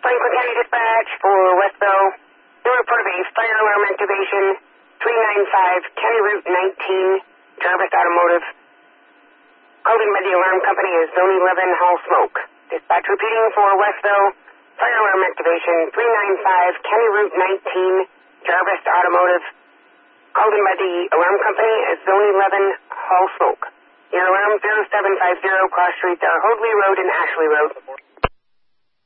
Franklin County Dispatch for Westville. New report of a fire alarm activation, 395 County Route 19, Jarvis Automotive. Called in by the alarm company is Zone 11 Hall Smoke. Dispatch repeating for Westville. Fire alarm activation, 395 County Route 19, Jarvis Automotive. Called in by the alarm company is Zone 11 Hall Smoke. Your alarm 0750 Cross Streets are Hoadley Road and Ashley Road.